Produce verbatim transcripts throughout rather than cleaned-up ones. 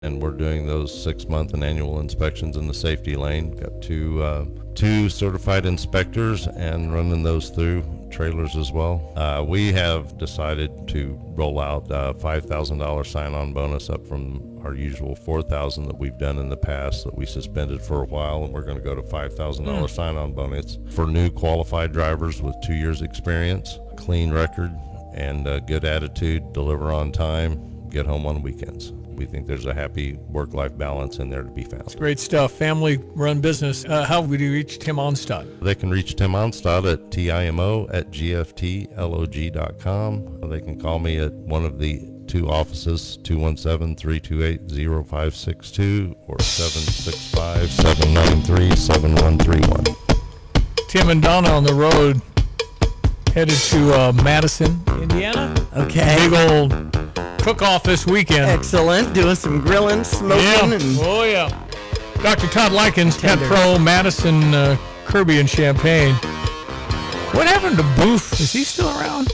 and we're doing those six-month and annual inspections in the safety lane. Got two uh, two certified inspectors and running those through trailers as well. Uh, we have decided to roll out a five thousand dollars sign-on bonus up from our usual four thousand dollars that we've done in the past that we suspended for a while, and we're going to go to five thousand dollars mm. sign-on bonus for new qualified drivers with two years experience, clean record, and a good attitude, deliver on time, get home on weekends. We think there's a happy work-life balance in there to be found. It's great stuff. Family-run business. Uh, how would you reach Tim Onstad? They can reach Tim Onstad at timo at gftlog dot com. They can call me at one of the two offices, two one seven, three two eight, zero five six two or seven six five, seven nine three, seven one three one. Tim and Donna on the road, headed to uh, Madison, Indiana. Okay. Big old cook-off this weekend. Excellent. Doing some grilling, smoking. Yeah. And oh, yeah. Doctor Todd Likens, Pet Pro, Madison, uh, Kirby, and Champaign. What happened to Booth? Is he still around?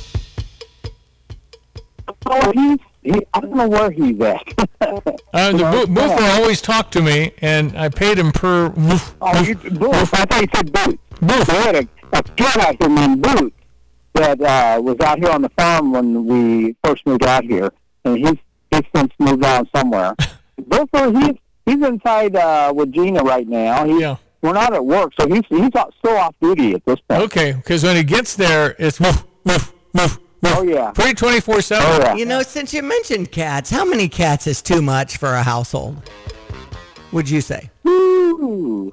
Oh, he's, he, I don't know where he's at. uh, the Bo- Booth will always talk to me, and I paid him per... Woof, oh, you, Booth. I thought you said Booth. Booth. I had a, a kid out here named Booth that uh, was out here on the farm when we first moved out here. And he's, he's since moved on somewhere. Therefore, he's, he's inside uh, with Gina right now. He's, yeah. We're not at work, so he's he's still off duty at this point. Okay, because when he gets there, it's woof, woof, woof, woof. Oh, yeah. Pretty twenty-four seven. Oh, yeah. You know, since you mentioned cats, how many cats is too much for a household, would you say? Ooh.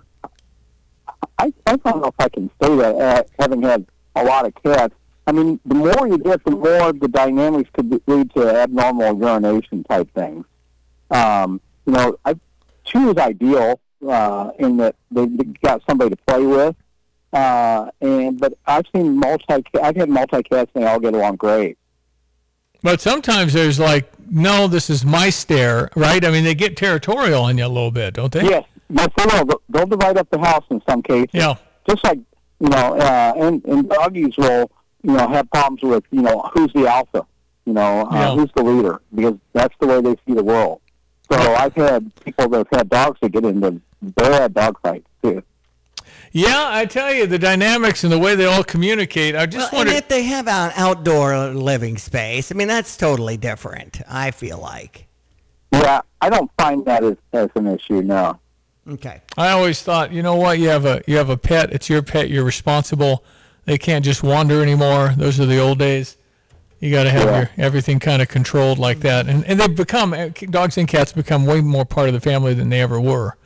I, I don't know if I can say that, uh, having had a lot of cats. I mean, the more you get, the more the dynamics could be, lead to abnormal urination type things. Um, you know, I, two is ideal uh, in that they've got somebody to play with. Uh, and but I've seen multi. I've had multi cats, and they all get along great. But sometimes there's like, no, this is my stare, right? I mean, they get territorial on you a little bit, don't they? Yes, yes, they will. They'll divide up the house in some cases. Yeah. Just like you know, uh, and, and doggies will. You know, have problems with, you know, who's the alpha, you know, uh, yeah. who's the leader, because that's the way they see the world. So I've had people that have had dogs that get into bad dog fights, too. Yeah, I tell you, the dynamics and the way they all communicate, I just well, wonder... And if they have an outdoor living space, I mean, that's totally different, I feel like. Yeah, I don't find that as, as an issue, no. Okay. I always thought, you know what, you have a you have a pet, it's your pet, you're responsible. They can't just wander anymore. Those are the old days. You got to have yeah. your everything kind of controlled like that. And and they've become, dogs and cats become way more part of the family than they ever were.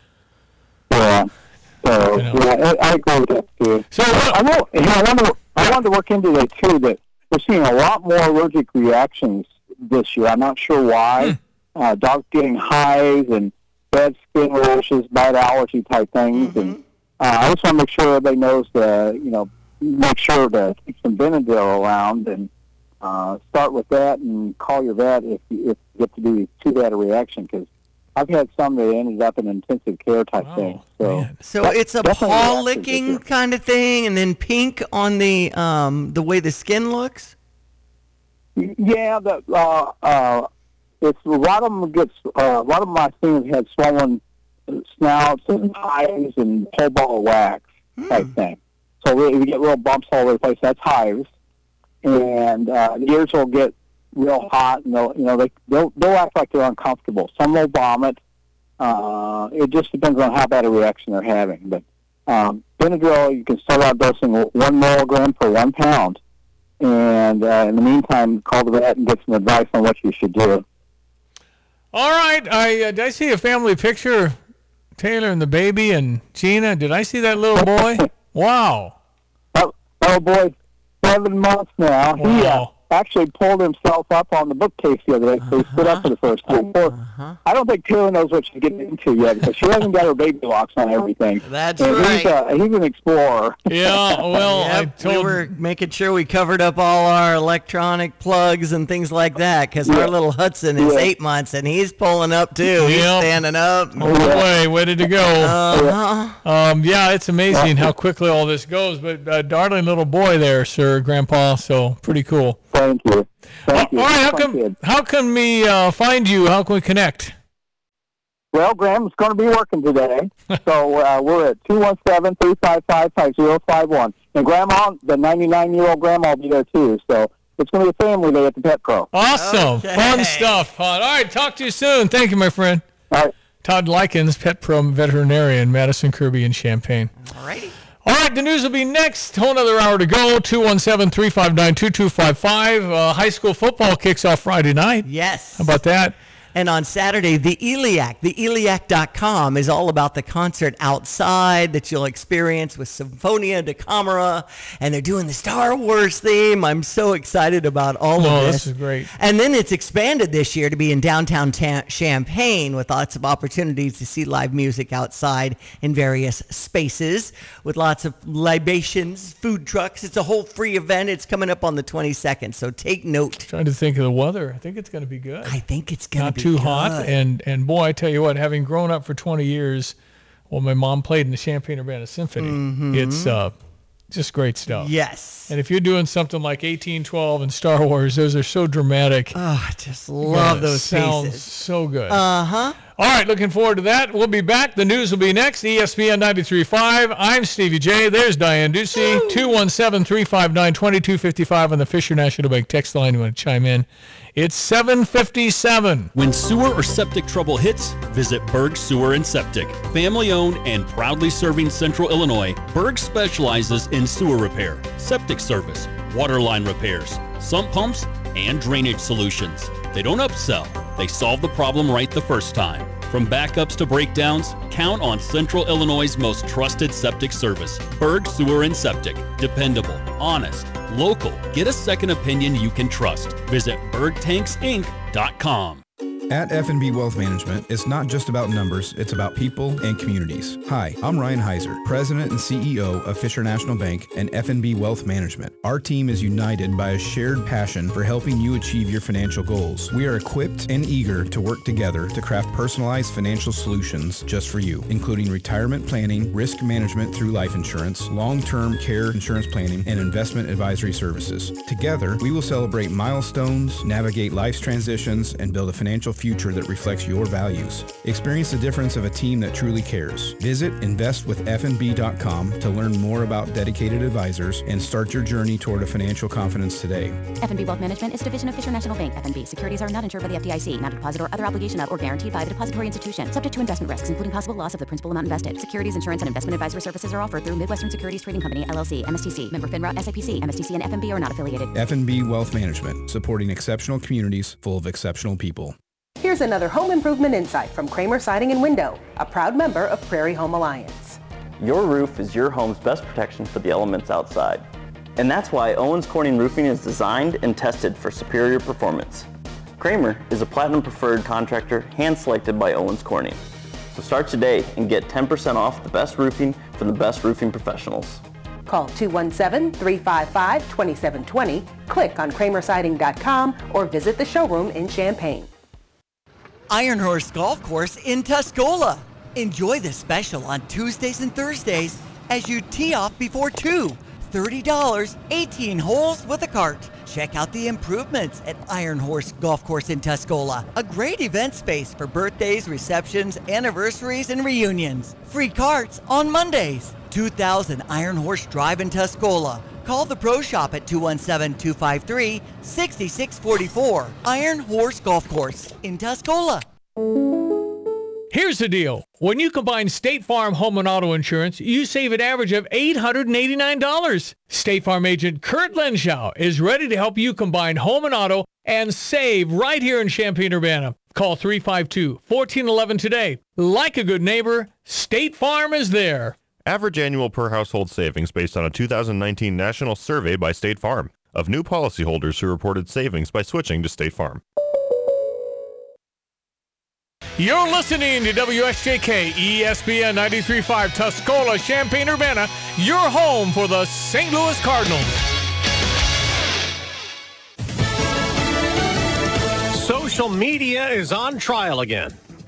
Yeah. So, you know. yeah, I, I agree with that, too. So, uh, I, know, you know, I, wanted to, I wanted to work into that, too, that we're seeing a lot more allergic reactions this year. I'm not sure why. Hmm. Uh, dogs getting hives and bad skin rashes, bad allergy type things. Mm-hmm. And uh, I just want to make sure everybody knows the, you know, make sure to keep some Benadryl around and uh, start with that and call your vet if you, if you get to be too bad a reaction, because I've had some that ended up in intensive care type wow, thing. So, so it's a paw licking kind of thing, and then pink on the um, the way the skin looks. Yeah, the uh, uh, it's a lot of them gets uh, a lot of my things had swollen snouts and eyes and whole ball of wax hmm. type thing. So we, we get real bumps all over the place. That's hives, and uh, the ears will get real hot, and they'll, you know, they they'll, they'll act like they're uncomfortable. Some will vomit. Uh, it just depends on how bad a reaction they're having. But um, Benadryl, you can start out dosing one milligram per one pound, and uh, in the meantime, call the vet and get some advice on what you should do. All right, I uh, did I see a family picture, Taylor and the baby and Gina. Did I see that little boy? Wow. Oh, oh boy, seven months now. Wow. He uh, actually pulled himself up on the bookcase the other day, so he stood up for the first time. Uh-huh. I don't think Taylor knows what she's getting into yet, because she hasn't got her baby locks on everything. That's and right. He's, uh, he's an explorer. Yeah, well, yep, I told... we were making sure we covered up all our electronic plugs and things like that, because yeah. our little Hudson is yeah. eight months, and he's pulling up, too. He's yep. standing up. Oh, boy, ready to go. Uh-huh. Um, yeah, it's amazing how quickly all this goes, but uh, darling little boy there, sir, Grandpa, so pretty cool. Thank you. Thank uh, you. All right, how can, how can we uh, find you? How can we connect? Well, Graham's going to be working today, so uh, we're at two one seven, three five five, five zero five one. And Grandma, the ninety-nine-year-old Grandma, will be there, too. So it's going to be a family day at the Pet Pro. Awesome. Okay. Fun stuff. Todd. All right, talk to you soon. Thank you, my friend. All right. Todd Likens, Pet Pro veterinarian, Madison, Kirby, and Champaign. All righty. All right, the news will be next. Whole another hour to go. two one seven, three five nine, two two five five. Uh, high school football kicks off Friday night. Yes. How about that? And on Saturday, the Iliac, the iliac dot com is all about the concert outside that you'll experience with Symphonia de Camera. And they're doing the Star Wars theme. I'm so excited about all Oh, of this. this is great. And then it's expanded this year to be in downtown Ta- Champaign with lots of opportunities to see live music outside in various spaces with lots of libations, food trucks. It's a whole free event. It's coming up on the twenty-second. So take note. Trying to think of the weather. I think it's going to be good. I think it's going to Not be too good. hot. And, and boy, I tell you what, having grown up for twenty years, well, my mom played in the Champaign-Urbana Symphony. Mm-hmm. It's uh, just great stuff. Yes. And if you're doing something like eighteen twelve and Star Wars, those are so dramatic. Oh, I just love Yeah, those sounds pieces. so good. Uh-huh. All right, looking forward to that. We'll be back. The news will be next. E S P N ninety-three point five. I'm Stevie J. There's Diane Ducey. two one seven, three five nine, two two five five on the Fisher National Bank text line. You want to chime in? It's seven fifty-seven. When sewer or septic trouble hits, visit Berg Sewer and Septic. Family owned and proudly serving Central Illinois, Berg specializes in sewer repair, septic service, water line repairs, sump pumps, and drainage solutions. They don't upsell, they solve the problem right the first time. From backups to breakdowns, count on Central Illinois' most trusted septic service. Berg Sewer and Septic. Dependable, honest, local. Get a second opinion you can trust. Visit berg tanks inc dot com. At F and B Wealth Management, it's not just about numbers, it's about people and communities. Hi, I'm Ryan Heiser, President and C E O of Fisher National Bank and F and B Wealth Management. Our team is united by a shared passion for helping you achieve your financial goals. We are equipped and eager to work together to craft personalized financial solutions just for you, including retirement planning, risk management through life insurance, long-term care insurance planning, and investment advisory services. Together, we will celebrate milestones, navigate life's transitions, and build a financial future that reflects your values. Experience the difference of a team that truly cares. Visit invest with f n b dot com to learn more about dedicated advisors and start your journey toward a financial confidence today. F and B Wealth Management is a division of Fisher National Bank. F and B securities are not insured by the F D I C, not a deposit or other obligation of or guaranteed by the depository institution, subject to investment risks, including possible loss of the principal amount invested. Securities, insurance, and investment advisory services are offered through Midwestern Securities Trading Company, L L C, M S T C, member FINRA, S I P C, M S T C, and F and B are not affiliated. F and B Wealth Management, supporting exceptional communities full of exceptional people. Here's another home improvement insight from Kramer Siding and Window, a proud member of Prairie Home Alliance. Your roof is your home's best protection for the elements outside. And that's why Owens Corning Roofing is designed and tested for superior performance. Kramer is a platinum preferred contractor hand-selected by Owens Corning. So start today and get ten percent off the best roofing from the best roofing professionals. Call two one seven, three five five, two seven two zero, click on kramer siding dot com, or visit the showroom in Champaign. Iron Horse Golf Course in Tuscola. Enjoy the special on Tuesdays and Thursdays as you tee off before two. thirty dollars, eighteen holes with a cart. Check out the improvements at Iron Horse Golf Course in Tuscola. A great event space for birthdays, receptions, anniversaries, and reunions. Free carts on Mondays. two thousand Iron Horse Drive in Tuscola. Call the Pro Shop at two one seven, two five three, six six four four. Iron Horse Golf Course in Tuscola. Here's the deal. When you combine State Farm home and auto insurance, you save an average of eight hundred eighty-nine dollars. State Farm agent Kurt Lenschow is ready to help you combine home and auto and save right here in Champaign-Urbana. Call three five two, one four one one today. Like a good neighbor, State Farm is there. Average annual per household savings based on a two thousand nineteen national survey by State Farm of new policyholders who reported savings by switching to State Farm. You're listening to W S J K E S P N ninety-three point five Tuscola, Champaign-Urbana, your home for the Saint Louis Cardinals. Social media is on trial again.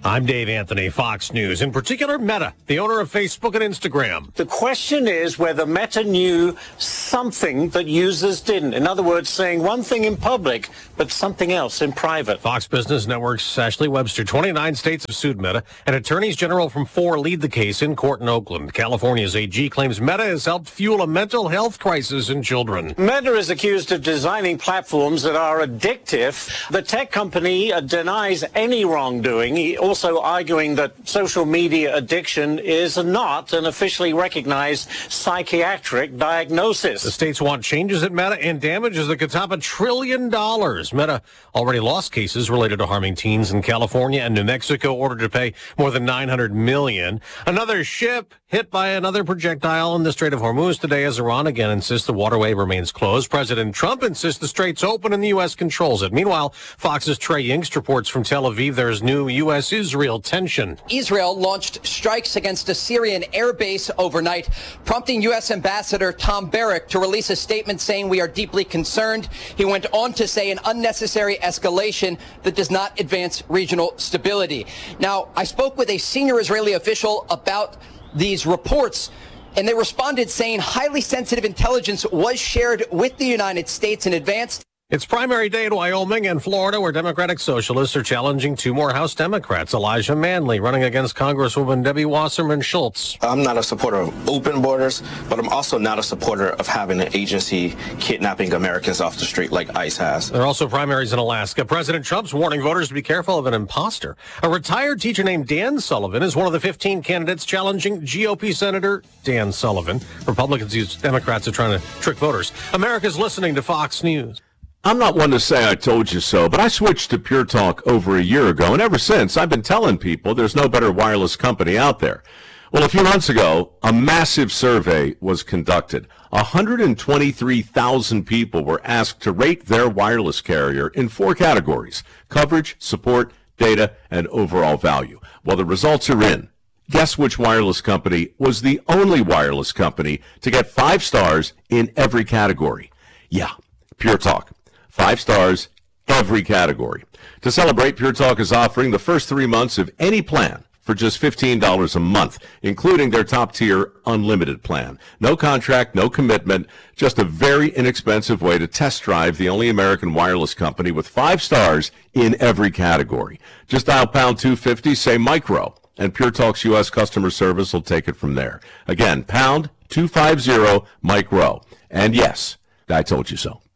I'm Dave Anthony, Fox News. In particular, Meta, the owner of Facebook and Instagram. The question is whether Meta knew something that users didn't. In other words, saying one thing in public, but something else in private. Fox Business Network's Ashley Webster. twenty-nine states have sued Meta, and attorneys general from four lead the case in court in Oakland. California's A G claims Meta has helped fuel a mental health crisis in children. Meta is accused of designing platforms that are addictive. The tech company uh, denies any wrongdoing. He also Also arguing that social media addiction is not an officially recognized psychiatric diagnosis. The states want changes at Meta and damages that could top a trillion dollars. Meta already lost cases related to harming teens in California and New Mexico, ordered to pay more than nine hundred million dollars. Another ship hit by another projectile in the Strait of Hormuz today as Iran again insists the waterway remains closed. President Trump insists the strait's open and the U S controls it. Meanwhile, Fox's Trey Yingst reports from Tel Aviv there's new U S Israel tension. Israel launched strikes against a Syrian air base overnight, prompting U S Ambassador Tom Barrack to release a statement saying we are deeply concerned. He went on to say an unnecessary escalation that does not advance regional stability. Now, I spoke with a senior Israeli official about these reports, and they responded saying highly sensitive intelligence was shared with the United States in advance. It's primary day in Wyoming and Florida, where Democratic Socialists are challenging two more House Democrats. Elijah Manley running against Congresswoman Debbie Wasserman Schultz. I'm not a supporter of open borders, but I'm also not a supporter of having an agency kidnapping Americans off the street like ICE has. There are also primaries in Alaska. President Trump's warning voters to be careful of an imposter. A retired teacher named Dan Sullivan is one of the fifteen candidates challenging G O P Senator Dan Sullivan. Republicans use Democrats are trying to trick voters. America's listening to Fox News. I'm not one to say I told you so, but I switched to Pure Talk over a year ago, and ever since, I've been telling people there's no better wireless company out there. Well, a few months ago, a massive survey was conducted. one hundred twenty-three thousand people were asked to rate their wireless carrier in four categories: coverage, support, data, and overall value. Well, the results are in. Guess which wireless company was the only wireless company to get five stars in every category? Yeah, Pure Talk. Five stars, every category. To celebrate, Pure Talk is offering the first three months of any plan for just fifteen dollars a month, including their top-tier unlimited plan. No contract, no commitment, just a very inexpensive way to test drive the only American wireless company with five stars in every category. Just dial pound two fifty, say micro, and Pure Talk's U S customer service will take it from there. Again, pound two fifty, micro. And yes, I told you so.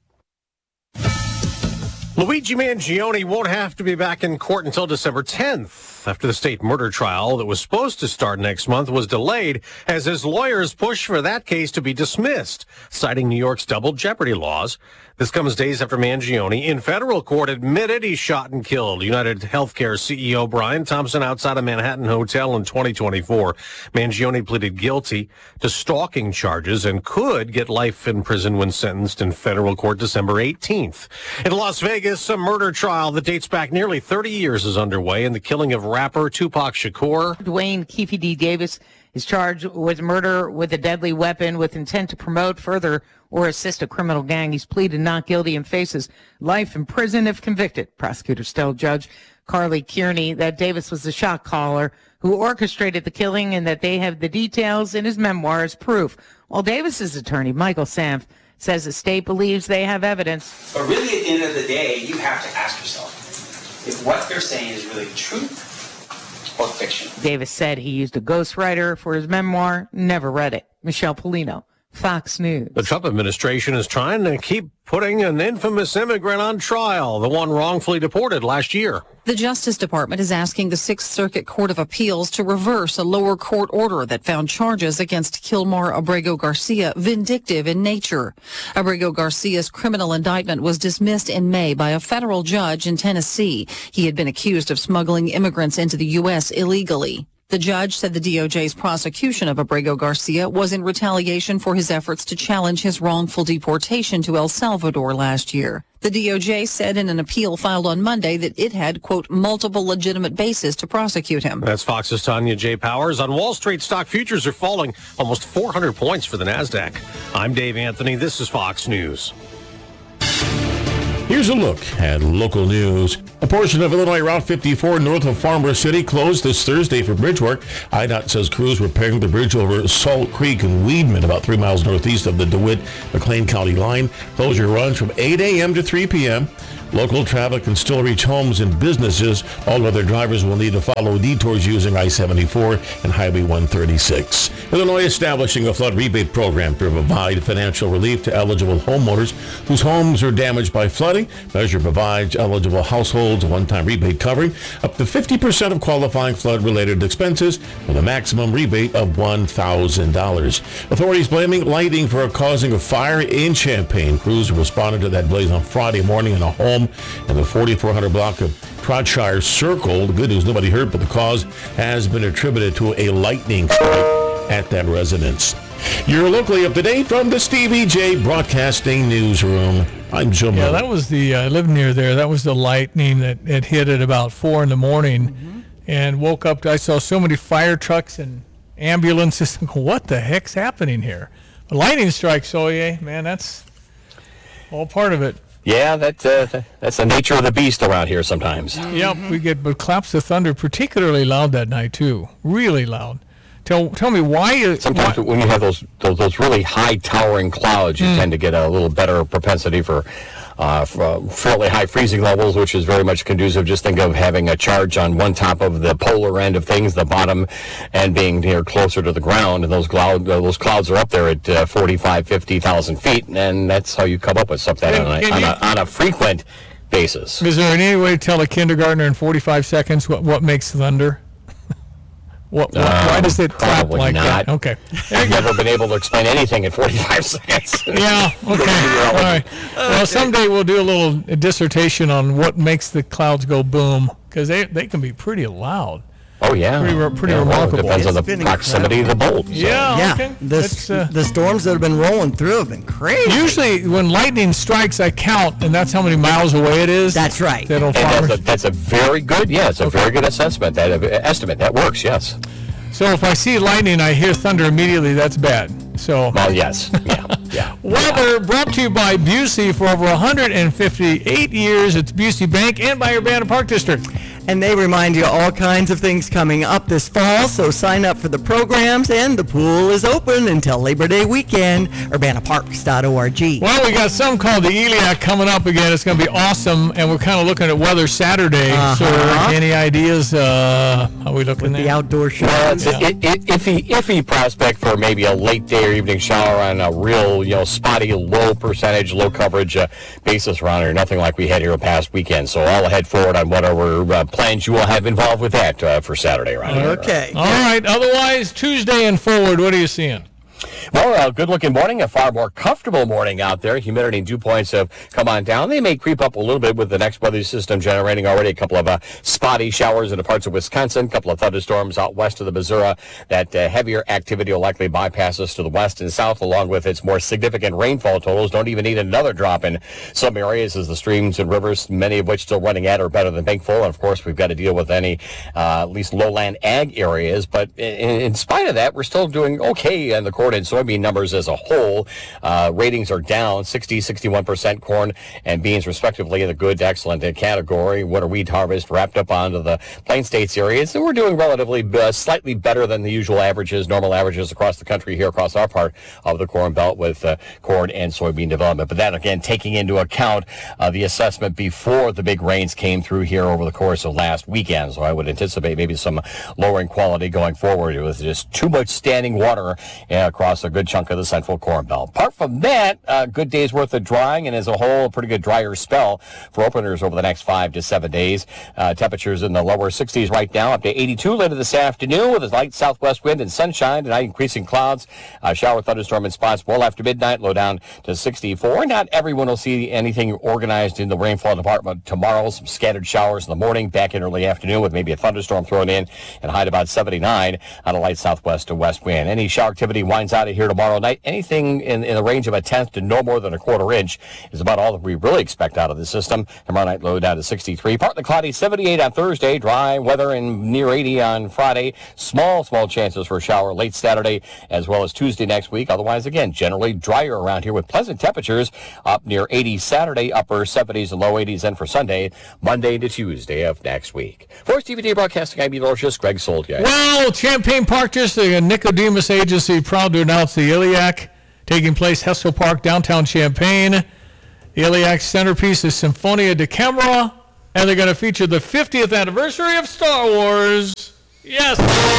Luigi Mangione won't have to be back in court until December tenth, after the state murder trial that was supposed to start next month was delayed as his lawyers push for that case to be dismissed, citing New York's double jeopardy laws. This comes days after Mangione in federal court admitted he shot and killed United Healthcare C E O Brian Thompson outside a Manhattan hotel in twenty twenty-four. Mangione pleaded guilty to stalking charges and could get life in prison when sentenced in federal court December eighteenth. In Las Vegas, a murder trial that dates back nearly thirty years is underway in the killing of rapper Tupac Shakur. Dwayne Keefe D. Davis is charged with murder with a deadly weapon with intent to promote, further, or assist a criminal gang. He's pleaded not guilty and faces life in prison if convicted. Prosecutors tell Judge Carly Kearney that Davis was the shot caller who orchestrated the killing and that they have the details in his memoir as proof. While Davis's attorney, Michael Sanf, says the state believes they have evidence. But really, at the end of the day, you have to ask yourself if what they're saying is really truth or fiction. Davis said he used a ghostwriter for his memoir, never read it. Michelle Polino, Fox News. The Trump administration is trying to keep putting an infamous immigrant on trial, the one wrongfully deported last year. The Justice Department is asking the Sixth Circuit Court of Appeals to reverse a lower court order that found charges against Kilmar Abrego Garcia vindictive in nature. Abrego Garcia's criminal indictment was dismissed in May by a federal judge in Tennessee. He had been accused of smuggling immigrants into the U S illegally. The judge said the D O J's prosecution of Abrego Garcia was in retaliation for his efforts to challenge his wrongful deportation to El Salvador last year. The D O J said in an appeal filed on Monday that it had, quote, multiple legitimate bases to prosecute him. That's Fox's Tanya J. Powers. On Wall Street, stock futures are falling almost four hundred points for the NASDAQ. I'm Dave Anthony. This is Fox News. Here's Here's a look at local news. A portion of Illinois Route fifty-four north of Farmer City closed this Thursday for bridge work. I DOT says crews repairing the bridge over Salt Creek and Weedman, about three miles northeast of the DeWitt-McLean County line. Closure runs from eight a.m. to three p.m. Local traffic can still reach homes and businesses. All other drivers will need to follow detours using I seventy-four and Highway one thirty-six. Illinois establishing a flood rebate program to provide financial relief to eligible homeowners whose homes are damaged by flooding. Measure provides eligible households a one-time rebate covering up to fifty percent of qualifying flood-related expenses with a maximum rebate of one thousand dollars. Authorities blaming lighting for causing a fire in Champaign. Crews responded to that blaze on Friday morning in a home in the forty-four hundred block of Trotshire Circle. The good news, nobody hurt, but the cause has been attributed to a lightning strike at that residence. You're locally up to date from the Stevie J Broadcasting Newsroom. I'm Joe Yeah, Miller. that was the, I lived near there. That was the lightning that it hit at about four in the morning mm-hmm. and woke up. To, I saw so many fire trucks and ambulances. What the heck's happening here? A lightning strike, so yeah, man, that's all part of it. Yeah, that, uh, that's the nature of the beast around here sometimes. Mm-hmm. Yep, we get but claps of thunder particularly loud that night too, really loud. Tell tell me why. Sometimes why, when you have those those, those really high towering clouds, you mm. tend to get a little better propensity for, uh, for fairly high freezing levels, which is very much conducive. Just think of having a charge on one top of the polar end of things, the bottom end being near closer to the ground, and those cloud uh, those clouds are up there at uh, forty-five, fifty thousand feet, and that's how you come up with something on a, on, a, on a frequent basis. Is there any way to tell a kindergartner in forty-five seconds what, what makes thunder? What, what, um, why does it clap like not. that? Okay. I've never been able to explain anything in forty-five seconds. Yeah, okay. All right. Well, someday we'll do a little dissertation on what makes the clouds go boom, because they, they can be pretty loud. Oh, yeah. Pretty, pretty yeah, remarkable. Well, it depends it's on the proximity incredible. of the bolt. So. Yeah, yeah. okay. The, uh, the storms that have been rolling through have been crazy. Usually when lightning strikes, I count, and that's how many miles away it is. That's right. That'll and that's, a, that's a very good, yeah, it's a okay. very good assessment. That uh, estimate, that works, yes. So if I see lightning, I hear thunder immediately, that's bad. So. Well, yes, yeah, yeah. Weather brought to you by Busey for over one hundred fifty-eight years. It's Busey Bank and by Urbana Park District. And they remind you all kinds of things coming up this fall, so sign up for the programs, and the pool is open until Labor Day weekend, urbana parks dot org. Well, we got something called the Iliac coming up again. It's going to be awesome, and we're kind of looking at weather Saturday. Uh-huh. So any ideas? Uh, how are we looking With there? the outdoor show? Well, it's yeah. an iffy, iffy prospect for maybe a late day or evening shower on a real, you know, spotty, low percentage, low coverage uh, basis around here. Nothing like we had here past weekend. So I'll head forward on whatever uh, plans you will have involved with that uh, for Saturday around here. Okay. All right. Otherwise, Tuesday and forward, what are you seeing? Well, a good-looking morning, a far more comfortable morning out there. Humidity and dew points have come on down. They may creep up a little bit with the next weather system generating already a couple of uh, spotty showers in the parts of Wisconsin, a couple of thunderstorms out west of the Missouri. That uh, heavier activity will likely bypass us to the west and south, along with its more significant rainfall totals. Don't even need another drop in some areas as the streams and rivers, many of which still running at or better than bankful. And, of course, we've got to deal with any, uh, at least lowland ag areas. But in, in spite of that, we're still doing okay on the corn and soybean numbers as a whole. Uh, ratings are down sixty, sixty-one percent corn and beans respectively in the good to excellent category. Winter wheat harvest wrapped up onto the Plain States areas, and we're doing relatively uh, slightly better than the usual averages, normal averages across the country here across our part of the Corn Belt with uh, corn and soybean development. But that, again, taking into account uh, the assessment before the big rains came through here over the course of last weekend. So I would anticipate maybe some lowering quality going forward with just too much standing water uh, across a good chunk of the central Corn Belt. Apart from that, a uh, good day's worth of drying, and as a whole, a pretty good drier spell for openers over the next five to seven days. Uh, temperatures in the lower sixties right now, up to eighty-two later this afternoon with a light southwest wind and sunshine. Tonight, increasing clouds. Uh, shower thunderstorm in spots well after midnight, low down to sixty-four. Not everyone will see anything organized in the rainfall department tomorrow. Some scattered showers in the morning, back in early afternoon with maybe a thunderstorm thrown in, and high at about seventy-nine on a light southwest to west wind. Any shower activity winds out of here tomorrow night. Anything in, in the range of a tenth to no more than a quarter inch is about all that we really expect out of the system. Tomorrow night low down to sixty-three. Partly cloudy, seventy-eight on Thursday. Dry weather and near eighty on Friday. Small, small chances for a shower late Saturday as well as Tuesday next week. Otherwise, again, generally drier around here with pleasant temperatures up near eighty Saturday, upper seventies and low eighties. And for Sunday, Monday to Tuesday of next week. For T V D Broadcasting, I'm Elorcious, Greg Soldier. Well, Champaign Park District and Nicodemus Agency proud to announce the Iliac taking place Hessel Park, downtown Champaign. The Iliac centerpiece is Symphonia da Camera, and they're going to feature the fiftieth anniversary of Star Wars. Yes,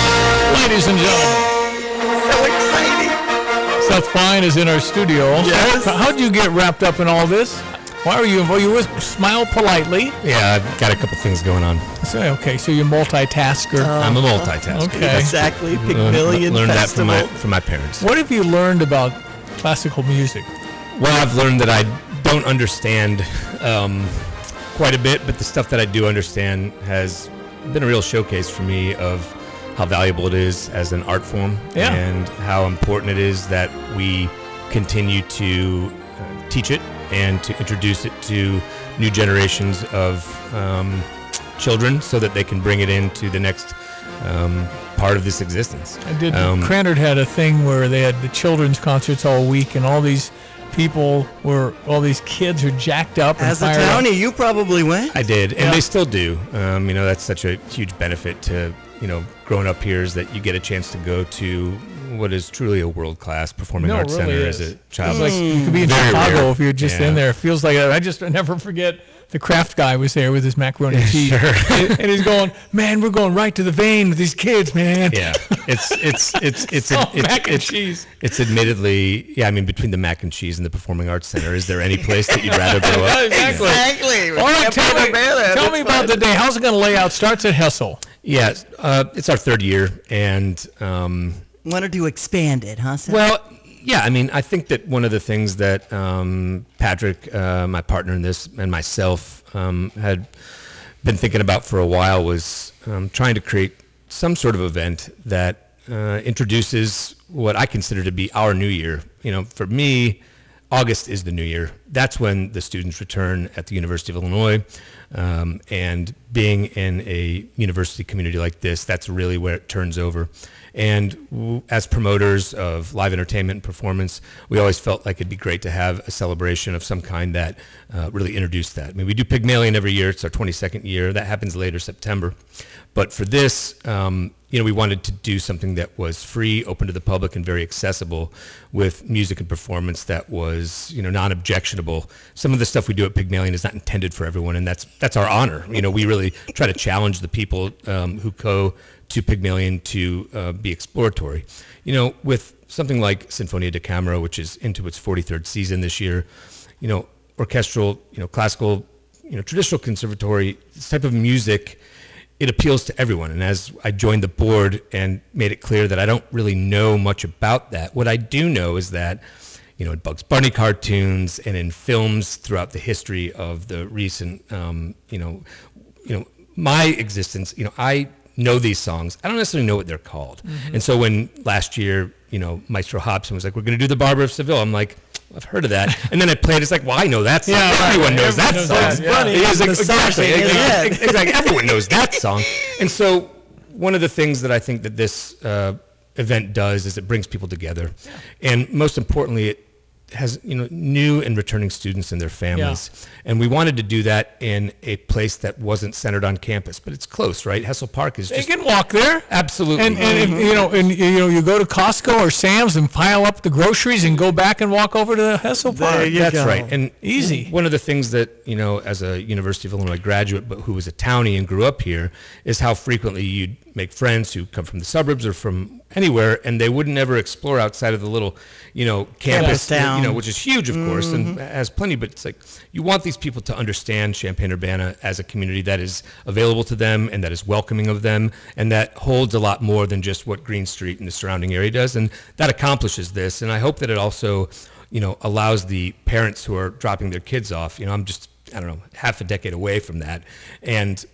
ladies and gentlemen. So exciting. Seth Fine is in our studio. Yes. How'd you get wrapped up in all this? Why are you involved? You always smile politely. Yeah, I've got a couple things going on. So, okay, so you're a multitasker. Uh, I'm a multitasker. Okay. Exactly. Pygmalion Learned that from Festival. my, from my parents. What have you learned about classical music? Well, I've learned that I don't understand um, quite a bit, but the stuff that I do understand has been a real showcase for me of how valuable it is as an art form, Yeah. and how important it is that we continue to uh, teach it and to introduce it to new generations of um, children so that they can bring it into the next um, part of this existence. I did. Um, Cranard had a thing where they had the children's concerts all week, and all these people were, all these kids are jacked up. As a and fired townie, up. you probably went. I did, and Yeah. they still do. Um, you know, that's such a huge benefit to, you know, growing up here, is that you get a chance to go to what is truly a world-class performing No, it arts really center is. as a child. It's like you could be in Very Chicago rare. if you're just Yeah. in there. It feels like I just never forget the Kraft guy was there with his macaroni and cheese, and, and he's going, "Man, we're going right to the vein with these kids, man." Yeah, it's it's it's it's Oh, it's, mac and it's, cheese. it's admittedly, yeah. I mean, between the mac and cheese and the Performing Arts Center, is there any place that you'd rather grow up? Exactly. Exactly. All right, tell me, Bear, tell me about the day. How's it going to lay out? Starts at Hessel. Yeah, uh, it's our third year, and um, Wanted to expand it, huh, Seth? well, yeah. I mean, I think that one of the things that um, Patrick, uh, my partner in this, and myself um, had been thinking about for a while was um, trying to create some sort of event that uh, introduces what I consider to be our new year. You know, for me, August is the new year. That's when the students return at the University of Illinois. Um, and being in a university community like this, that's really where it turns over. And w- as promoters of live entertainment and performance, we always felt like it'd be great to have a celebration of some kind that uh, really introduced that. I mean, we do Pygmalion every year. It's our twenty-second year. That happens later September. But for this, um, you know, we wanted to do something that was free, open to the public, and very accessible, with music and performance that was, you know, non-objectionable. Some of the stuff we do at Pygmalion is not intended for everyone, and that's that's our honor. You know, we really try to challenge the people um, who go to Pygmalion to uh, be exploratory. You know, with something like Sinfonia da Camera, which is into its forty-third season this year, you know, orchestral, you know, classical, you know, traditional conservatory, this type of music, it appeals to everyone. And as I joined the board and made it clear that I don't really know much about that, what I do know is that, you know, in Bugs Bunny cartoons and in films throughout the history of the recent, um, you know, you know, my existence, you know, I know these songs. I don't necessarily know what they're called. Mm-hmm. And so when last year, you know, Maestro Hobson was like, we're going to do the Barber of Seville, I'm like, I've heard of that. And then I played, it's like, well, I know that song. Yeah, Everyone right. knows that Everyone knows song. that, yeah. It is like, The song exactly, in his head. exactly, exactly. Everyone knows that song. And so one of the things that I think that this uh, event does is it brings people together. And most importantly, it has, you know, new and returning students and their families. And we wanted to do that in a place that wasn't centered on campus, but it's close, right? Hessel Park is They just can walk there. absolutely. And, and if, you know, and you know, you go to Costco or Sam's and pile up the groceries and go back and walk over to the Hessel Park. There you That's go. right. And Easy. one of the things that, you know, as a University of Illinois graduate, but who was a townie and grew up here, is how frequently you'd make friends who come from the suburbs or from anywhere, and they wouldn't ever explore outside of the little, you know, campus, Campus town. you know, which is huge, of course, and has plenty, but it's like, you want these people to understand Champaign-Urbana as a community that is available to them and that is welcoming of them, and that holds a lot more than just what Green Street and the surrounding area does, and that accomplishes this. And I hope that it also, you know, allows the parents who are dropping their kids off, you know, I'm just, I don't know, half a decade away from that, and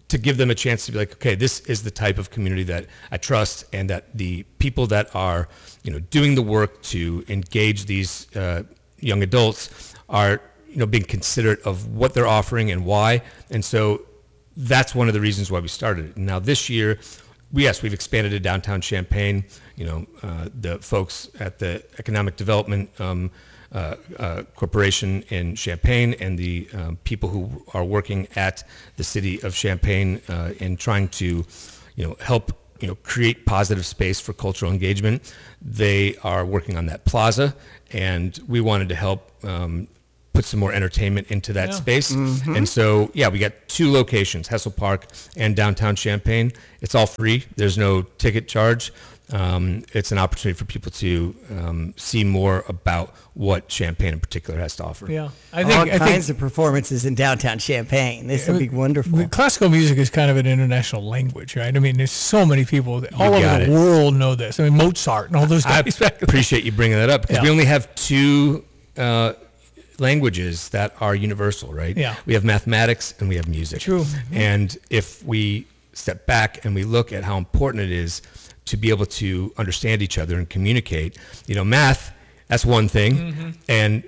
to give them a chance to be like, okay, this is the type of community that I trust, and that the people that are, you know, doing the work to engage these uh, young adults are, you know, being considerate of what they're offering and why. And so that's one of the reasons why we started it. Now this year, we, yes, we've expanded to downtown Champaign. You know, uh, the folks at the Economic Development um, uh, uh, Corporation in Champaign, and the um, people who are working at the city of Champaign uh, in trying to, you know, help, you know, create positive space for cultural engagement. They are working on that plaza, and we wanted to help um, put some more entertainment into that Yeah. space. Mhm. And so, yeah, we got two locations, Hessel Park and downtown Champaign. It's all free. There's no ticket charge. Um, it's an opportunity for people to um, see more about what Champaign in particular has to offer. Yeah, I think all I kinds think, of performances in downtown Champaign. This would be wonderful. The classical music is kind of an international language, right? I mean, there's so many people that all over got the it. world know this. I mean, Mozart and all those guys. I appreciate you bringing that up, because Yeah. we only have two uh, languages that are universal, right? Yeah. We have mathematics and we have music. True. And if we step back and we look at how important it is to be able to understand each other and communicate, you know, math, that's one thing, Mhm. and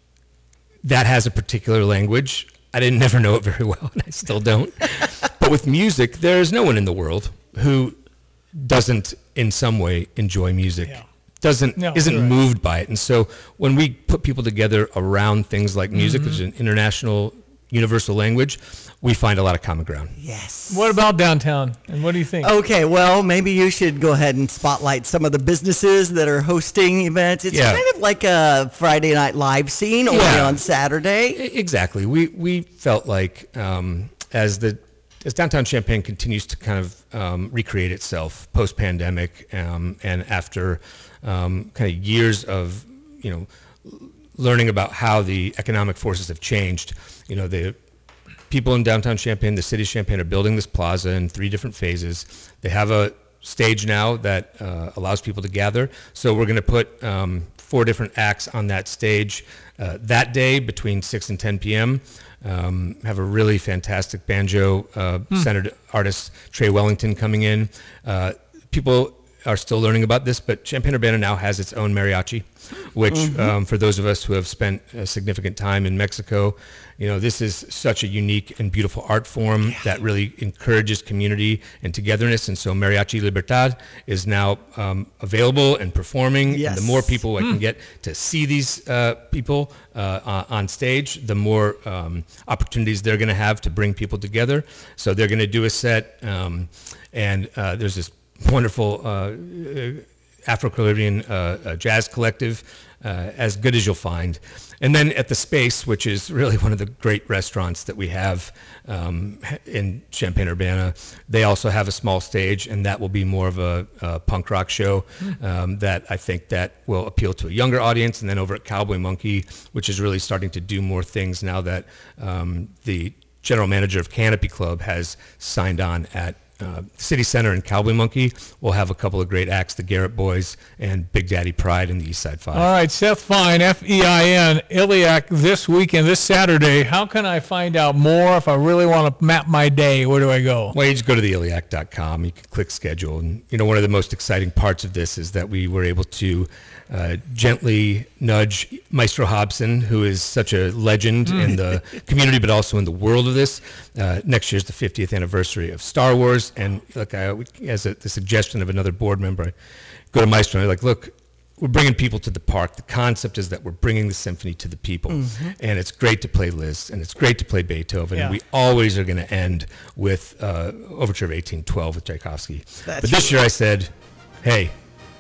that has a particular language. I didn't never know it very well, and I still don't. But with music, there's no one in the world who doesn't in some way enjoy music. Doesn't No, isn't you're right. moved by it. And so when we put people together around things like music, Mhm. which is an international universal language, we find a lot of common ground. Yes. What about downtown? And what do you think? Okay, well, maybe you should go ahead and spotlight some of the businesses that are hosting events. It's Yeah. kind of like a Friday Night Live scene, only Yeah. on Saturday. E- Exactly. We we felt like um, as the as downtown Champaign continues to kind of um, recreate itself post pandemic, um, and after um, kind of years of you know learning about how the economic forces have changed, you know the people in downtown Champaign, the city of Champaign, are building this plaza in three different phases. They have a stage now that uh, allows people to gather. So we're going to put um, four different acts on that stage uh, that day between six and ten p.m. Um, have a really fantastic banjo uh, Hmm. centered artist, Trey Wellington, coming in. Uh, people are still learning about this, but Champaign-Urbana now has its own mariachi, which Mhm. um, for those of us who have spent a significant time in Mexico, you know, this is such a unique and beautiful art form that really encourages community and togetherness. And so Mariachi Libertad is now um, available and performing. Yes. And the more people I Hmm. can get to see these uh, people uh, on on stage, the more um, opportunities they're going to have to bring people together. So they're going to do a set, um, and uh, there's this wonderful uh, Afro-Caribbean uh, uh, jazz collective, uh, as good as you'll find. And then at the Space, which is really one of the great restaurants that we have um, in Champaign-Urbana, they also have a small stage, and that will be more of a, a punk rock show um, that I think that will appeal to a younger audience. And then over at Cowboy Monkey, which is really starting to do more things now that um, the general manager of Canopy Club has signed on at Uh, City Center and Cowboy Monkey. We'll have a couple of great acts, the Garrett Boys and Big Daddy Pride in the East Side Five. All right, Seth Fine, F E I N, Iliac this weekend, this Saturday. How can I find out more if I really want to map my day? Where do I go? Well, you just go to the iliac dot com. You can click schedule. And, you know, one of the most exciting parts of this is that we were able to uh, gently nudge Maestro Hobson, who is such a legend Mm. in the community, but also in the world of this. Uh, next year's the fiftieth anniversary of Star Wars. And like I, as a, the suggestion of another board member, I go to Maestro and I'm like, look, we're bringing people to the park. The concept is that we're bringing the symphony to the people. Mhm. And it's great to play Liszt, and it's great to play Beethoven. Yeah. And we always are going to end with uh, Overture of eighteen twelve with Tchaikovsky. That's but this year I said, hey.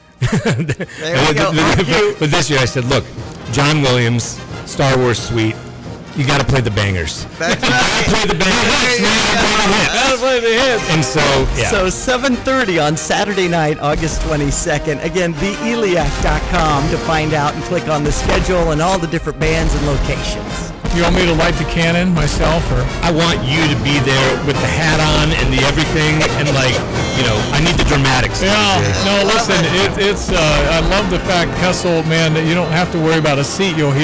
There we go. but, but this year I said, look, John Williams, Star Wars Suite, you got to play the bangers. That's right. Play the bangers. Gotta play the hits. And so, yeah. So seven thirty on Saturday night, August twenty-second. Again, the iliac dot com to find out and click on the schedule and all the different bands and locations. You want me to light the cannon myself, or I want you to be there with the hat on and the everything, and like, you know, I need the dramatics. Yeah, no, listen, it, it's, uh, I love the fact, Hessel, man, that you don't have to worry about a seat, you'll hear it.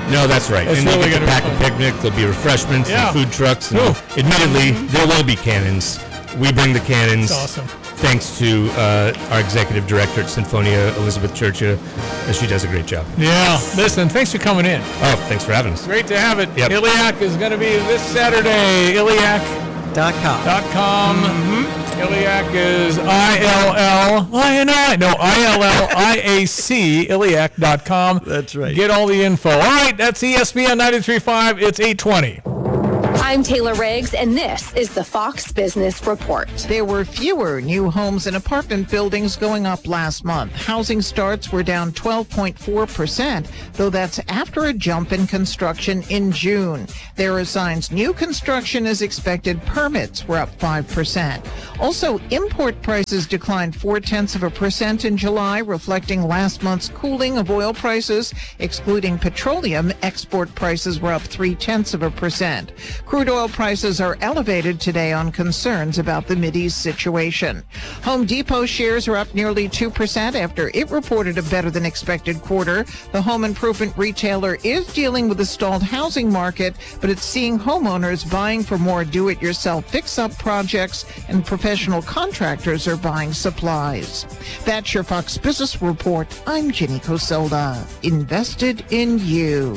No, that's right. It's and really you get gonna to be pack a picnic. There'll be refreshments Yeah. and food trucks. And Ooh. admittedly, there will be cannons. We bring the cannons. That's awesome. Thanks to uh, our executive director at Sinfonia, Elizabeth Churcha. Uh, she does a great job. Yeah. Listen, thanks for coming in. Oh, thanks for having us. Great to have it. Yep. Iliac is going to be this Saturday. Iliac Dot com. dot com. Mm-hmm. Iliac is I L L I N I. No, I L L I A C. Iliac dot com. That's right. Get all the info. All right, that's E S P N ninety-three point five. It's eight twenty. I'm Taylor Riggs, and this is the Fox Business Report. There were fewer new homes and apartment buildings going up last month. Housing starts were down twelve point four percent, though that's after a jump in construction in June. There are signs new construction is expected. Permits were up five percent. Also, import prices declined four-tenths of a percent in July, reflecting last month's cooling of oil prices. Excluding petroleum, export prices were up three-tenths of a percent. Crude oil prices are elevated today on concerns about the Mideast situation. Home Depot shares are up nearly two percent after it reported a better-than-expected quarter. The home improvement retailer is dealing with a stalled housing market, but it's seeing homeowners buying for more do-it-yourself fix-up projects, and professional contractors are buying supplies. That's your Fox Business Report. I'm Jenny Coselda. Invested in you.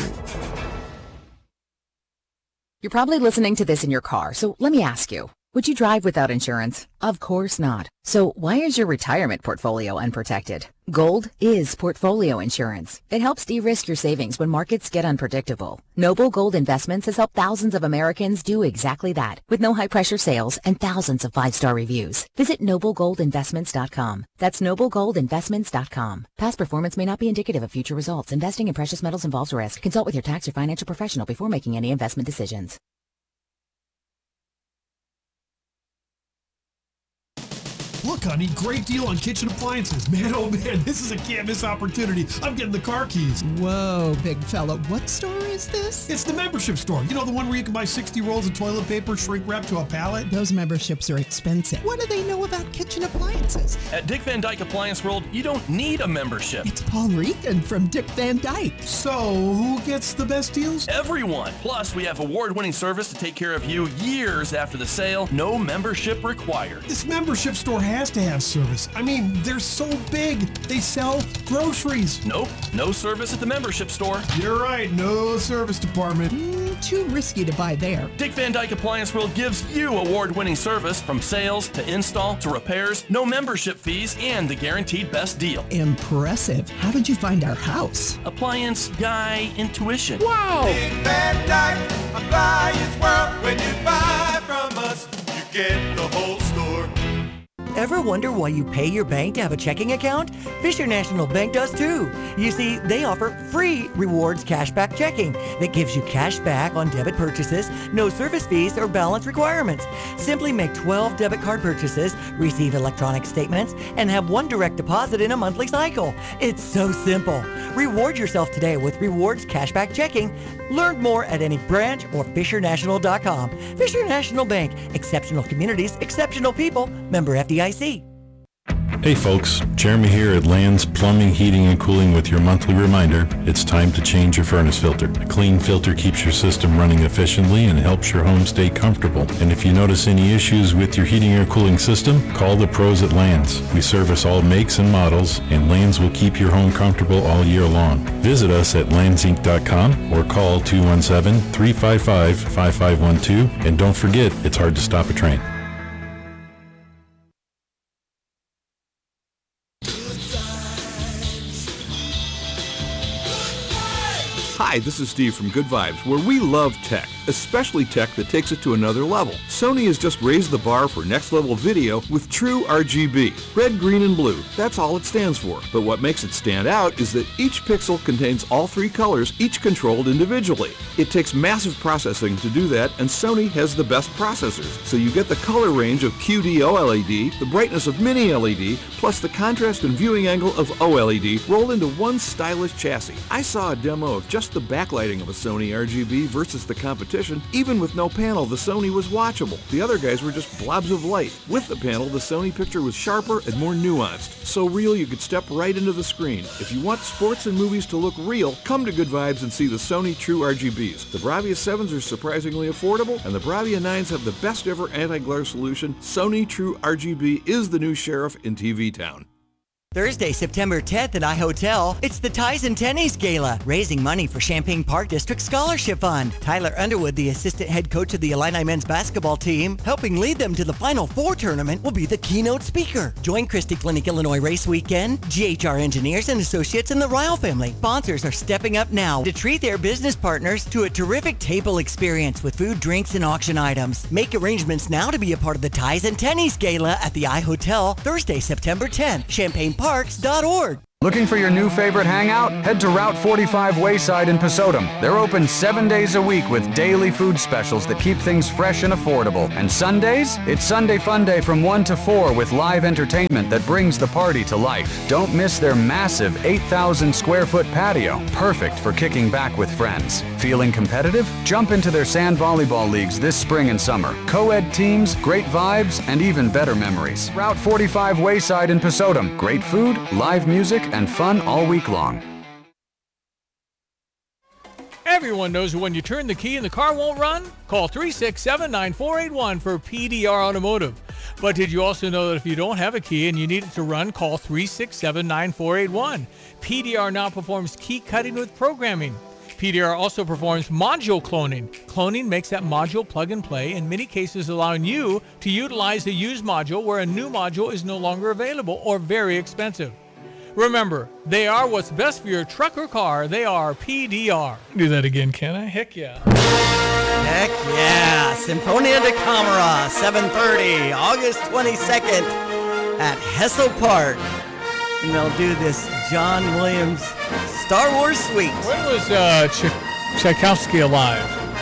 You're probably listening to this in your car, so let me ask you, would you drive without insurance? Of course not. So why is your retirement portfolio unprotected? Gold is portfolio insurance. It helps de-risk your savings when markets get unpredictable. Noble Gold Investments has helped thousands of Americans do exactly that, with no high-pressure sales and thousands of five-star reviews. Visit noble gold investments dot com. That's noble gold investments dot com. Past performance may not be indicative of future results. Investing in precious metals involves risk. Consult with your tax or financial professional before making any investment decisions. Look, honey, great deal on kitchen appliances. Man, oh man, this is a can't miss opportunity. I'm getting the car keys. Whoa, big fella. What store is this? It's the membership store. You know, the one where you can buy sixty rolls of toilet paper shrink wrapped to a pallet? Those memberships are expensive. What do they know about kitchen appliances? At Dick Van Dyke Appliance World, you don't need a membership. It's Paul Regan from Dick Van Dyke. So, who gets the best deals? Everyone. Plus, we have award-winning service to take care of you years after the sale. No membership required. This membership store has to have service. I mean, they're so big. They sell groceries. Nope. No service at the membership store. You're right. No service department. Mm, too risky to buy there. Dick Van Dyke Appliance World gives you award-winning service from sales to install to repairs, no membership fees, and the guaranteed best deal. Impressive. How did you find our house? Appliance Guy Intuition. Wow. Dick Van Dyke Appliance World. When you buy from us, you get the whole store. Ever wonder why you pay your bank to have a checking account? Fisher National Bank does too. You see, they offer free rewards cashback checking that gives you cash back on debit purchases, no service fees or balance requirements. Simply make twelve debit card purchases, receive electronic statements, and have one direct deposit in a monthly cycle. It's so simple. Reward yourself today with rewards cashback checking. Learn more at any branch or fisher national dot com. Fisher National Bank. Exceptional communities, exceptional people. Member F D I C. Hey folks, Jeremy here at Land's Plumbing, Heating, and Cooling with your monthly reminder, it's time to change your furnace filter. A clean filter keeps your system running efficiently and helps your home stay comfortable. And if you notice any issues with your heating or cooling system, call the pros at Land's. We service all makes and models, and Land's will keep your home comfortable all year long. Visit us at lands inc dot com or call two one seven, three five five, five five one two. And don't forget, it's hard to stop a train. Hi, this is Steve from Good Vibes, where we love tech, especially tech that takes it to another level. Sony has just raised the bar for next-level video with true R G B. Red, green, and blue. That's all it stands for. But what makes it stand out is that each pixel contains all three colors, each controlled individually. It takes massive processing to do that, and Sony has the best processors. So you get the color range of Q D O L E D, the brightness of Mini L E D, plus the contrast and viewing angle of O L E D rolled into one stylish chassis. I saw a demo of just the backlighting of a Sony R G B versus the competition, competition. Even with no panel, the Sony was watchable. The other guys were just blobs of light. With the panel, the Sony picture was sharper and more nuanced. So real you could step right into the screen. If you want sports and movies to look real, come to Good Vibes and see the Sony True R G Bs. The Bravia sevens are surprisingly affordable, and the Bravia nines have the best ever anti-glare solution. Sony True R G B is the new sheriff in T V Town. Thursday, September tenth at iHotel, it's the Ties and Tennies Gala, raising money for Champaign Park District Scholarship Fund. Tyler Underwood, the assistant head coach of the Illini men's basketball team, helping lead them to the Final Four tournament, will be the keynote speaker. Join Christie Clinic Illinois Race Weekend, G H R Engineers and Associates, and the Ryle family. Sponsors are stepping up now to treat their business partners to a terrific table experience with food, drinks, and auction items. Make arrangements now to be a part of the Ties and Tennies Gala at the iHotel, Thursday, September tenth, champaign parks dot org. Looking for your new favorite hangout? Head to Route forty-five Wayside in Posotum. They're open seven days a week with daily food specials that keep things fresh and affordable. And Sundays? It's Sunday Fun Day from one to four with live entertainment that brings the party to life. Don't miss their massive eight thousand square foot patio, perfect for kicking back with friends. Feeling competitive? Jump into their sand volleyball leagues this spring and summer. Co-ed teams, great vibes, and even better memories. Route forty-five Wayside in Posotum. Great food, live music, and fun all week long. Everyone knows when you turn the key and the car won't run? Call three six seven, nine four eight one for P D R Automotive. But did you also know that if you don't have a key and you need it to run, call three six seven, nine four eight one. P D R now performs key cutting with programming. P D R also performs module cloning. Cloning makes that module plug and play, in many cases allowing you to utilize a used module where a new module is no longer available or very expensive. Remember, they are what's best for your truck or car. They are P D R. Do that again, can I? Heck yeah. Heck yeah. Sinfonia de Camera, seven thirty, August twenty-second at Hessel Park. And they'll do this John Williams Star Wars suite. When was uh, Ch- Tchaikovsky alive?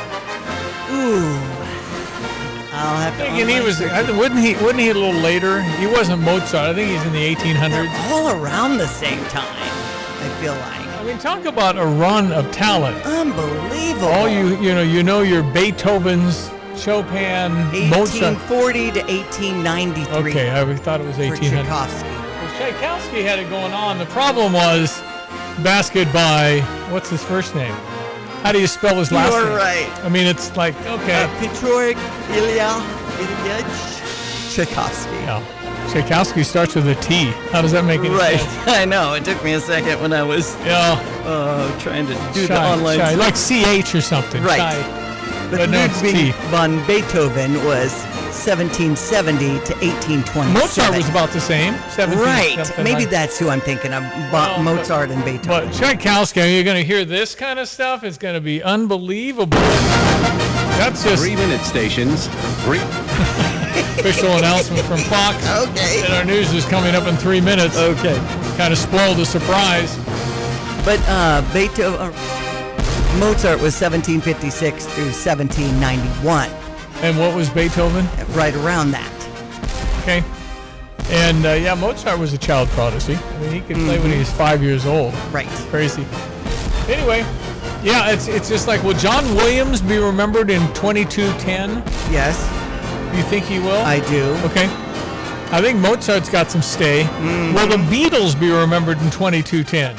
Ooh. I'll have to. Thinking he was, I, wouldn't he? Wouldn't he a little later? He wasn't Mozart. I think he's in the eighteen hundreds. They're all around the same time, I feel like. I mean, talk about a run of talent. Unbelievable. All you, you know, you know your Beethovens, Chopin, Mozart. eighteen forty to eighteen ninety-three. Okay, I thought it was eighteen hundred. Tchaikovsky. Well, Tchaikovsky had it going on. The problem was Basket by, what's his first name? How do you spell his last You're name? right. I mean, it's like, okay. Uh, Petr Ilya Ilyich Tchaikovsky. Yeah. Tchaikovsky starts with a T. How does that make any right. sense? I know. It took me a second when I was yeah. uh, trying to do Shy, the online. Shy. Like C H or something. Right. Shy. But, But no, it's Ludwig T. von Beethoven was seventeen seventy to eighteen twenty-seven. Mozart was about the same. Right. something Maybe like- that's who I'm thinking of. Bo- Well, Mozart and Beethoven. But Tchaikovsky, you're going to hear this kind of stuff. It's going to be unbelievable. That's just Three-minute stations. Three. official announcement from Fox. Okay. And our news is coming up in three minutes. Okay. Kind of spoiled the surprise. But uh, Beethoven, uh, Mozart was seventeen fifty-six through seventeen ninety-one. And what was Beethoven? Right around that. Okay. And uh, yeah, Mozart was a child prodigy. I mean, he could play when he was five years old. Right. Crazy. Anyway, yeah, it's it's just like, will John Williams be remembered in twenty-two ten? Yes. You think he will? I do. Okay. I think Mozart's got some stay. Mm-hmm. Will the Beatles be remembered in twenty-two ten?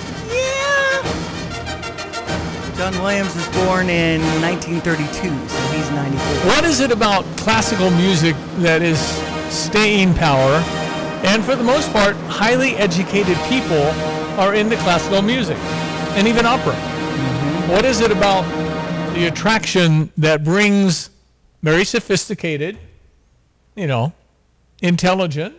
John Williams was born in nineteen thirty-two, so he's ninety-four. What is it about classical music that is staying power? And for the most part, highly educated people are into classical music and even opera. Mm-hmm. What is it about the attraction that brings very sophisticated, you know, intelligent,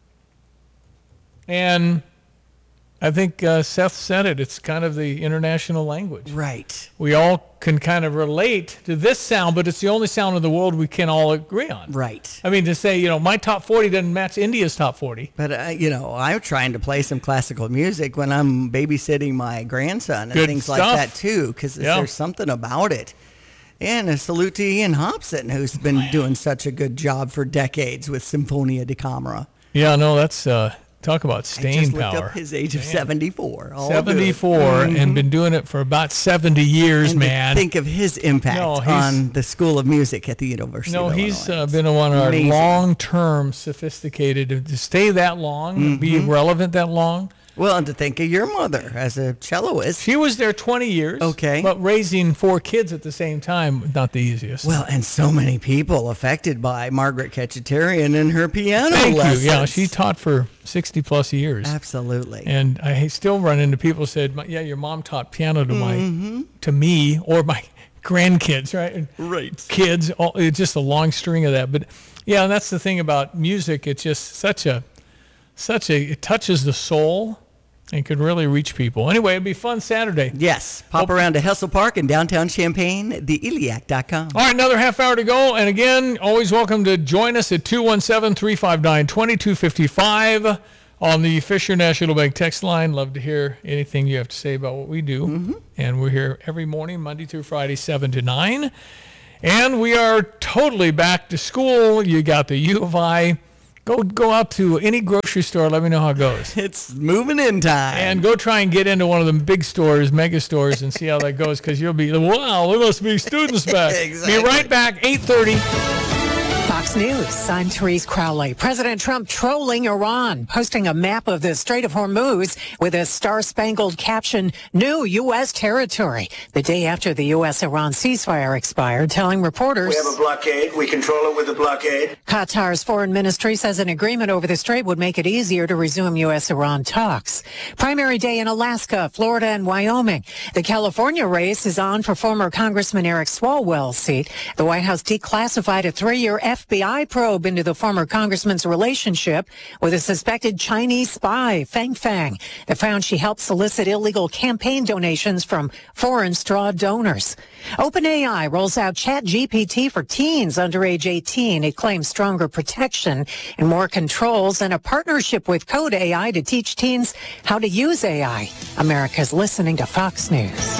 and I think uh, Seth said it, it's kind of the international language. Right. We all can kind of relate to this sound, but it's the only sound in the world we can all agree on. Right. I mean, to say, you know, my top forty doesn't match India's top forty. But, uh, you know, I'm trying to play some classical music when I'm babysitting my grandson and Good things stuff. like that, too, because Yeah. there's something about it. And a salute to Ian Hobson, who's been doing such a good job for decades with Sinfonia de Camera. Yeah, no, that's uh, talk about I staying just looked power. up his age of seventy-four. All seventy-four good. and Mhm. been doing it for about seventy years, And to man. think of his impact No, he's- on the School of Music at the University No, of he's Illinois. uh, been one of our Amazing. long-term, sophisticated, to stay that long, be Mhm. relevant that long. Well, and to think of your mother as a celloist. She was there twenty years. Okay. But raising four kids at the same time, not the easiest. Well, and so many people affected by Margaret Ketchetarian and her piano Thank lessons. you. Yeah, she taught for sixty plus years. Absolutely. And I still run into people who said, "My- yeah, your mom taught piano to my, Mhm. to me or my grandkids, right? And Right. Kids, all, it's just a long string of that. But yeah, and that's the thing about music. It's just such a, such a, it touches the soul and could really reach people. Anyway, it'd be fun Saturday. Yes. Pop around to Hessel Park in downtown Champaign, the iliac dot com. All right, another half hour to go. And again, always welcome to join us at two one seven, three five nine, two two five five on the Fisher National Bank text line. Love to hear anything you have to say about what we do. Mm-hmm. And we're here every morning, Monday through Friday, seven to nine. And we are totally back to school. You got the U of I. Go go out to any grocery store. Let me know how it goes. It's moving in time. And go try and get into one of them big stores, mega stores, and see how that goes, because you'll be, wow, there must be students back. Exactly. Be right back, eight thirty. Fox News, I'm Therese Crowley. President Trump trolling Iran, posting a map of the Strait of Hormuz with a star-spangled caption, new U S territory, the day after the U S-Iran ceasefire expired, telling reporters, We have a blockade. We control it with a blockade. Qatar's foreign ministry says an agreement over the strait would make it easier to resume U S-Iran talks. Primary day in Alaska, Florida, and Wyoming. The California race is on for former Congressman Eric Swalwell's seat. The White House declassified a three-year F B I probe into the former congressman's relationship with a suspected Chinese spy, Fang Fang, that found she helped solicit illegal campaign donations from foreign straw donors. OpenAI rolls out ChatGPT for teens under age eighteen. It claims stronger protection and more controls and a partnership with Code A I to teach teens how to use A I. America's listening to Fox News.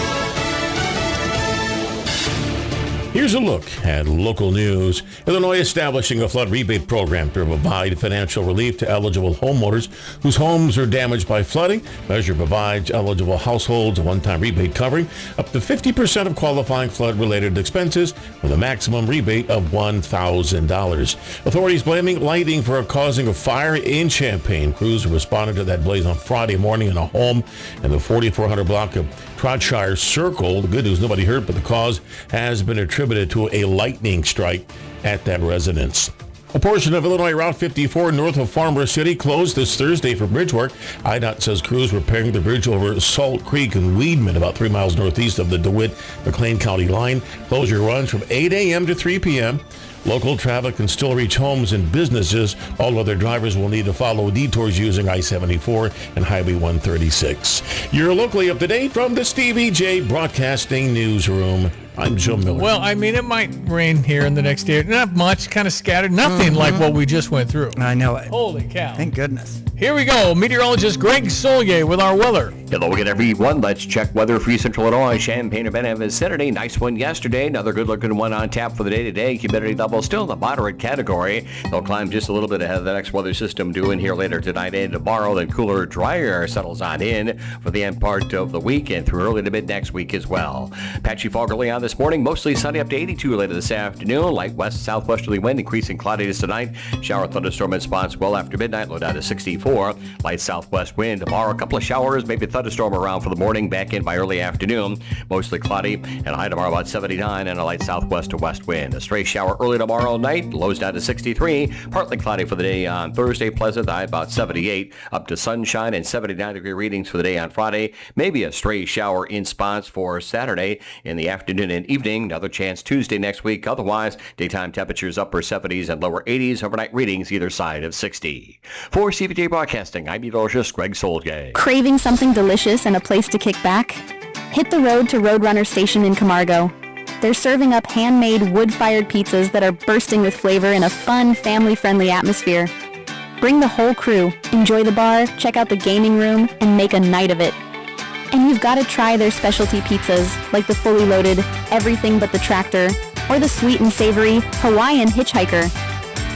Here's a look at local news. Illinois establishing a flood rebate program to provide financial relief to eligible homeowners whose homes are damaged by flooding. Measure provides eligible households a one-time rebate covering up to fifty percent of qualifying flood-related expenses with a maximum rebate of one thousand dollars. Authorities blaming lighting for causing a fire in Champaign. Crews responded to that blaze on Friday morning in a home in the forty-four hundred block of Trotshire Circle. The good news, nobody hurt, but the cause has been attributed to a lightning strike at that residence. A portion of Illinois Route fifty-four north of Farmer City closed this Thursday for bridge work. I D O T says crews repairing the bridge over Salt Creek and Weedman, about three miles northeast of the DeWitt-McLean County line. Closure runs from eight a.m. to three p.m. Local traffic can still reach homes and businesses. All other drivers will need to follow detours using I seventy-four and Highway one thirty-six. You're locally up to date from the Stevie J Broadcasting Newsroom. I'm Joe Miller. Well, I mean, it might rain here in the next day. Not much, kind of scattered. Nothing like what we just went through. I know it. Holy cow. Thank goodness. Here we go. Meteorologist Greg Solye with our weather. Hello again, everyone. Let's check weather for Central Illinois. Champaign-Urbana Saturday. Nice one yesterday. Another good-looking one on tap for the day today. Humidity level still in the moderate category. They'll climb just a little bit ahead of the next weather system due in here later tonight and tomorrow. Then cooler, drier air settles on in for the end part of the week and through early to mid next week as well. Patchy fog early on this morning. Mostly sunny up to eighty-two later this afternoon. Light west southwesterly wind increasing cloudiness tonight. Shower thunderstorm in spots well after midnight. Low down to sixty-four. Light southwest wind tomorrow. A couple of showers, maybe a thunderstorm around for the morning. Back in by early afternoon. Mostly cloudy and high tomorrow about seventy-nine and a light southwest to west wind. A stray shower early tomorrow night. Lows down to sixty-three. Partly cloudy for the day on Thursday. Pleasant high about seventy-eight. Up to sunshine and seventy-nine degree readings for the day on Friday. Maybe a stray shower in spots for Saturday in the afternoon and evening. Another chance Tuesday next week. Otherwise, daytime temperatures upper seventies and lower eighties. Overnight readings either side of sixty. For C V J Broadcasting, I'm meteorologist Greg Solye. Craving something delicious and a place to kick back? Hit the road to Roadrunner Station in Camargo. They're serving up handmade wood-fired pizzas that are bursting with flavor in a fun, family-friendly atmosphere. Bring the whole crew, enjoy the bar, check out the gaming room, and make a night of it. And you've got to try their specialty pizzas, like the fully loaded Everything But the Tractor, or the sweet and savory Hawaiian Hitchhiker.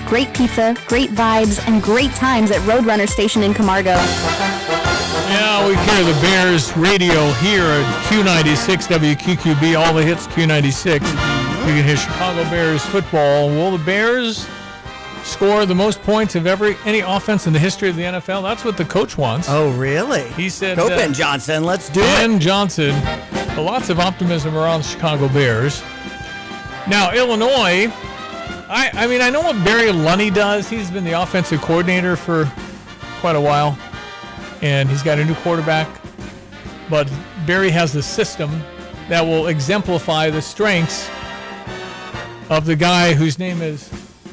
great pizza, great vibes, and great times at Roadrunner Station in Camargo. Yeah, we carry the Bears radio here at Q ninety-six W Q Q B, all the hits Q ninety-six. You can hear Chicago Bears football. Will the Bears score the most points of every any offense in the history of the N F L? That's what the coach wants. Oh, really? He said, Go uh, Ben Johnson, let's do Ben it. Johnson. Well, lots of optimism around the Chicago Bears. Now, Illinois, I, I mean, I know what Barry Lunny does. He's been the offensive coordinator for quite a while, and he's got a new quarterback. But Barry has a system that will exemplify the strengths of the guy whose name is,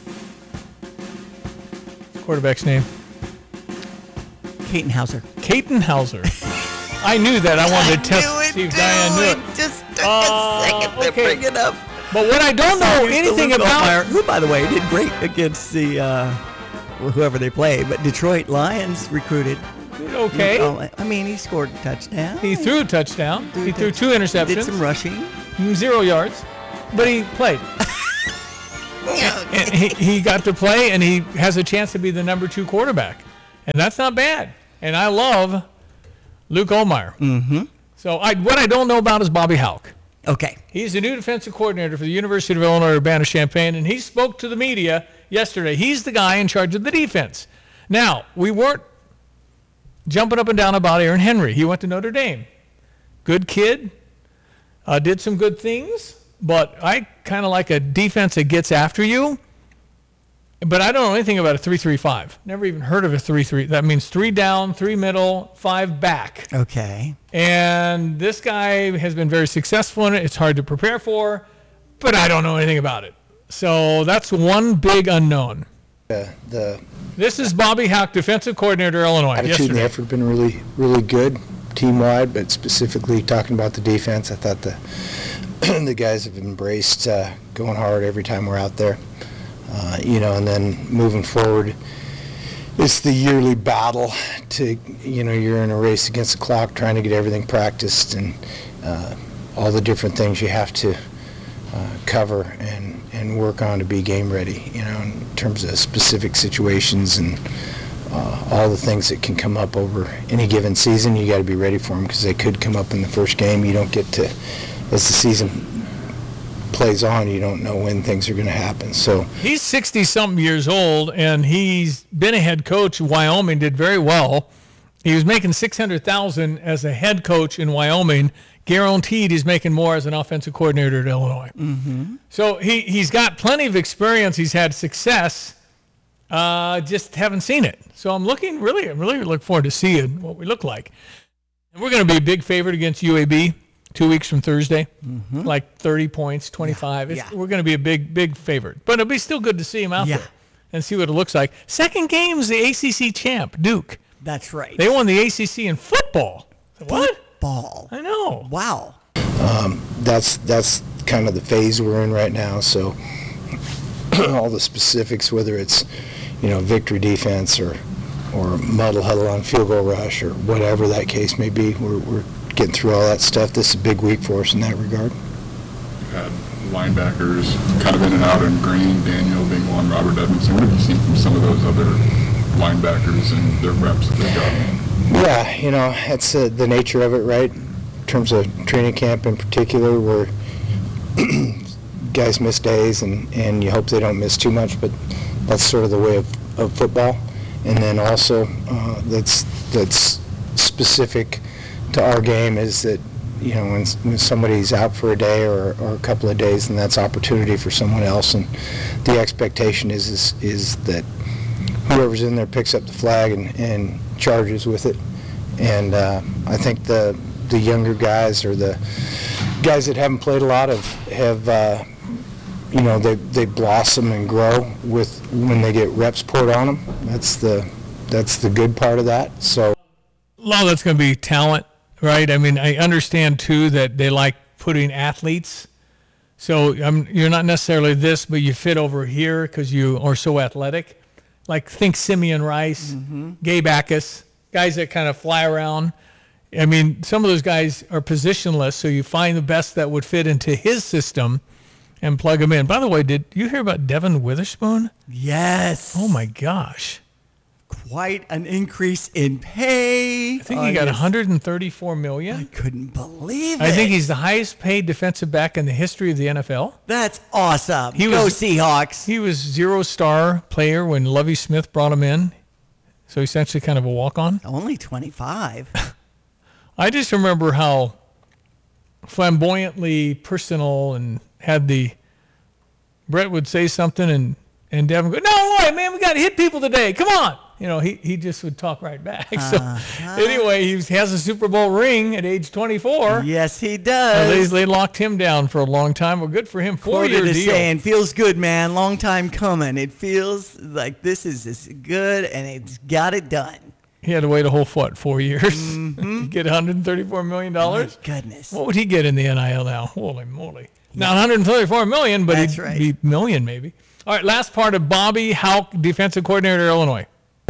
quarterback's name? Caton Hauser. Caton Hauser. I knew that. I wanted to test I knew it see if too. Diane knew it. It just took Uh, a second to okay. bring it up. But what I don't know Sorry, anything Luke about... Altmaier, who, by the way, did great against the, uh, whoever they play, but Detroit Lions recruited. Okay. Luke, I mean, he scored a touchdown. He threw a touchdown. Threw He a threw touch- two interceptions. Did some rushing. Zero yards. But he played. And he, he got to play, and he has a chance to be the number two quarterback. And that's not bad. And I love Luke Altmaier. Mm-hmm. So I, what I don't know about is Bobby Hauck. Okay. He's the new defensive coordinator for the University of Illinois Urbana-Champaign, and he spoke to the media yesterday. He's the guy in charge of the defense. Now, we weren't jumping up and down about Aaron Henry. He went to Notre Dame. Good kid. Uh, did some good things, but I kind of like a defense that gets after you. But I don't know anything about a three three five. Never even heard of a three three. That means three down, three middle, five back. Okay. And this guy has been very successful in it. It's hard to prepare for, but I don't know anything about it. So that's one big unknown. Uh, the This is Bobby Hauck, defensive coordinator, Illinois. attitude yesterday. and the effort have been really, really good, team-wide, but specifically talking about the defense, I thought the the guys have embraced uh, going hard every time we're out there. Uh, you know, and then moving forward, it's the yearly battle to, you know, you're in a race against the clock trying to get everything practiced and uh, all the different things you have to uh, cover and, and work on to be game ready, you know, in terms of specific situations and uh, all the things that can come up over any given season. You got to be ready for them because they could come up in the first game. You don't get to, as the season plays on, you don't know when things are going to happen. So He's sixty-something years old, and he's been a head coach in Wyoming, did very well. He was making six hundred thousand dollars as a head coach in Wyoming. Guaranteed he's making more as an offensive coordinator at Illinois. Mm-hmm. So he, he's got plenty of experience. He's had success. Uh, just haven't seen it. So I'm looking really, I'm really looking forward to seeing what we look like. And we're going to be a big favorite against U A B two weeks from Thursday, Mm-hmm. like thirty points, twenty-five. Yeah. It's, we're going to be a big, big favorite. But it'll be still good to see him out Yeah. there and see what it looks like. Second game's the A C C champ, Duke. That's right. They won the A C C in football. What? Football. I know. Wow. um, that's that's kind of the phase we're in right now. So all the specifics, whether it's, you know, victory defense or or muddle huddle on field goal rush or whatever that case may be, we're, we're getting through all that stuff. This is a big week for us in that regard. We've had linebackers kind of in and out, and Green, Daniel being one, Robert Edmondson. What have you seen from some of those other linebackers and their reps that they've gotten? Yeah, you know, that's uh, the nature of it, right? In terms of training camp in particular, where guys miss days and, and you hope they don't miss too much, but that's sort of the way of, of football. And then also uh, that's that's specific to our game is that, you know, when, when somebody's out for a day or, or a couple of days, then that's opportunity for someone else. And the expectation is is, is that whoever's in there picks up the flag and, and charges with it. And uh, I think the the younger guys or the guys that haven't played a lot have, have uh, you know, they they blossom and grow with when they get reps poured on them. That's the that's the good part of that. So A lot of that's going to be talent, right? I mean, I understand, too, that they like putting athletes. So um, you're not necessarily this, but you fit over here because you are so athletic. Like, think Simeon Rice, Mm-hmm. Gabe Backus, guys that kind of fly around. I mean, some of those guys are positionless, so you find the best that would fit into his system, and plug them in. By the way, did you hear about Devin Witherspoon? Yes. Oh my gosh. Quite an increase in pay. I think he got one hundred thirty-four million dollars. I couldn't believe it. I think he's the highest paid defensive back in the history of the N F L. That's awesome. He Go was, Seahawks. He was zero-star player when Lovie Smith brought him in. So essentially kind of a walk-on. Only twenty-five. I just remember how flamboyantly personal and had the Brett would say something and, and Devin go, no, wait, man, we got to hit people today. Come on. You know, he, he just would talk right back. Uh-huh. So anyway, he has a Super Bowl ring at age twenty-four. Yes, he does. Uh, they, they locked him down for a long time. Well, good for him. Four-year deal. saying, feels good, man. Long time coming. It feels like this is, is good, and it's got it done. He had to wait a whole, what, four years? Mm-hmm. Get one hundred thirty-four million dollars? My goodness. What would he get in the N I L now? Holy moly. Not one hundred thirty-four million dollars, but That's he'd right. be million maybe. All right, last part of Bobby Hauck, defensive coordinator at Illinois.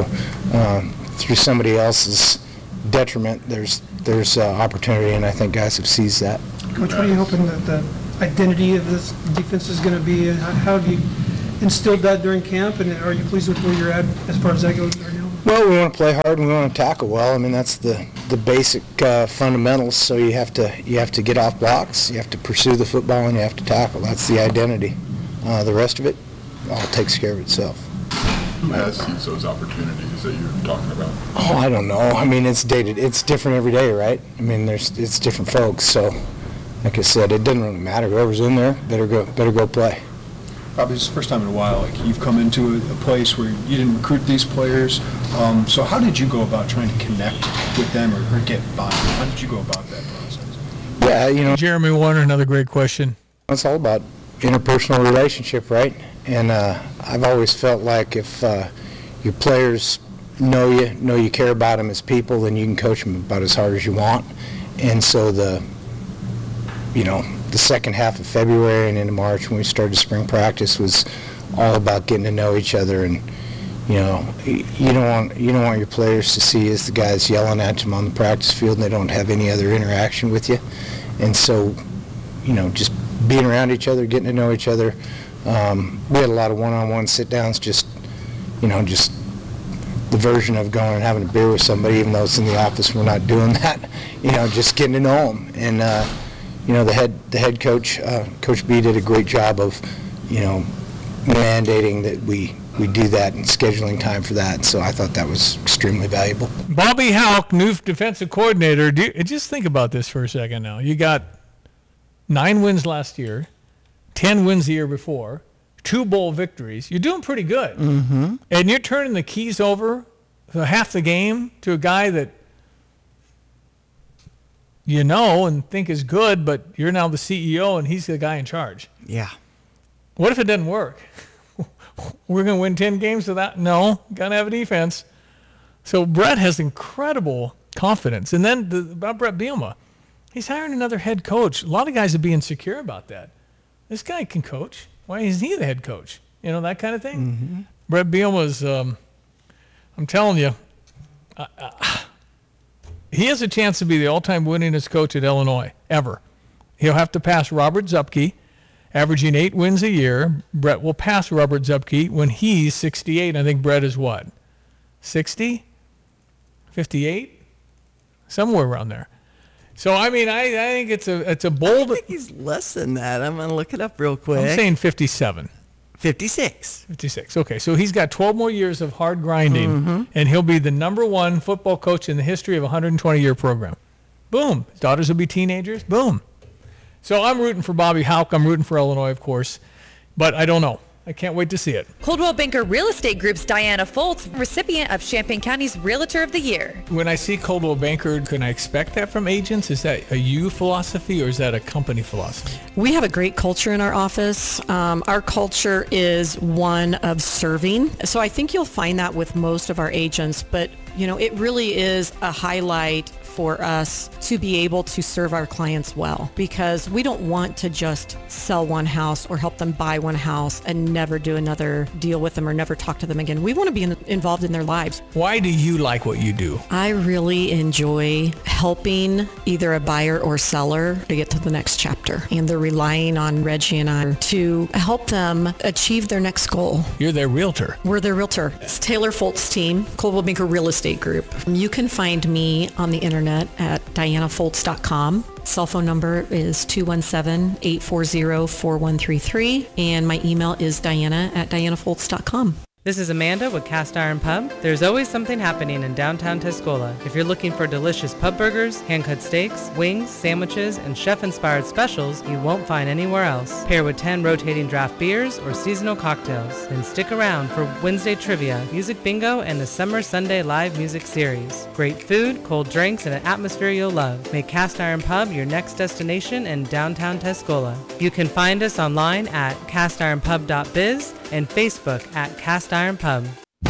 Um, through somebody else's detriment, there's there's uh, opportunity, and I think guys have seized that. Coach, what are you hoping that the identity of this defense is going to be? How, how have you instilled that during camp, and are you pleased with where you're at as far as that goes right now? Well, we want to play hard and we want to tackle well. I mean, that's the the basic uh, fundamentals. So you have to you have to get off blocks, you have to pursue the football, and you have to tackle. That's the identity. Uh, the rest of it all takes care of itself. Who has seized those opportunities that you're talking about? Oh, I don't know. I mean, it's dated. It's different every day, right? I mean, there's it's different folks. So, like I said, it doesn't really matter. Whoever's in there, better go better go play. Probably it's the first time in a while, like you've come into a, a place where you didn't recruit these players. Um, so how did you go about trying to connect with them or, or get by? How did you go about that process? Yeah, you know, Jeremy Warner, another great question. It's all about interpersonal relationship, right? And uh, I've always felt like if uh, your players know you, know you care about them as people, then you can coach them about as hard as you want. And so the, you know, the second half of February and into March when we started spring practice was all about getting to know each other. And you know, you don't want you don't want your players to see as the guys yelling at them on the practice field and they don't have any other interaction with you. And so, you know, just being around each other, getting to know each other. Um, we had a lot of one-on-one sit-downs, just, you know, just the version of going and having a beer with somebody, even though it's in the office, we're not doing that. You know, just getting to know them. And, uh, you know, the head the head coach, uh, Coach B, did a great job of, you know, mandating that we, we do that and scheduling time for that. So I thought that was extremely valuable. Bobby Hauck, new defensive coordinator. Do you, just think about this for a second now. You got nine wins last year, ten wins the year before, two bowl victories. You're doing pretty good. Mm-hmm. And you're turning the keys over for half the game to a guy that you know and think is good, but you're now the C E O and he's the guy in charge. Yeah. What if it doesn't work? We're going to win ten games without? No, got to have a defense. So Brett has incredible confidence. And then the, about Brett Bielema, he's hiring another head coach. A lot of guys are being insecure about that. This guy can coach. Why isn't he the head coach? You know, that kind of thing. Mm-hmm. Brett Bielema's, um, I'm telling you, uh, uh, he has a chance to be the all-time winningest coach at Illinois, ever. He'll have to pass Robert Zupke, averaging eight wins a year. Brett will pass Robert Zupke when he's sixty-eight. I think Brett is what? sixty? fifty-eight? Somewhere around there. So, I mean, I, I think it's a it's a bold... I think he's less than that. I'm going to look it up real quick. I'm saying fifty-seven. fifty-six. fifty-six. Okay, so he's got twelve more years of hard grinding, Mm-hmm. and he'll be the number one football coach in the history of a one hundred twenty-year program. Boom. His daughters will be teenagers. Boom. So I'm rooting for Bobby Hauck. I'm rooting for Illinois, of course, but I don't know. I can't wait to see it. Coldwell Banker Real Estate Group's Diana Foltz, recipient of Champaign County's Realtor of the Year. When I see Coldwell Banker, can I expect that from agents? Is that a you philosophy or is that a company philosophy? We have a great culture in our office. Um, our culture is one of serving. So I think you'll find that with most of our agents, but you know, it really is a highlight for us to be able to serve our clients well, because we don't want to just sell one house or help them buy one house and never do another deal with them or never talk to them again. We want to be in, involved in their lives. Why do you like what you do? I really enjoy helping either a buyer or seller to get to the next chapter, and they're relying on Reggie and I to help them achieve their next goal. You're their realtor. We're their realtor. It's Taylor Foltz team, Coldwell Banker Real Estate Group. You can find me on the internet at diana foltz dot com. Cell phone number is two one seven, eight four zero, four one three three, and my email is diana at diana foltz dot com. This is Amanda with Cast Iron Pub. There's always something happening in downtown Tuscola. If you're looking for delicious pub burgers, hand-cut steaks, wings, sandwiches, and chef-inspired specials you won't find anywhere else. Pair with ten rotating draft beers or seasonal cocktails. Then stick around for Wednesday trivia, music bingo, and the Summer Sunday live music series. Great food, cold drinks, and an atmosphere you'll love. Make Cast Iron Pub your next destination in downtown Tuscola. You can find us online at cast iron pub dot biz and Facebook at Cast Iron Pub.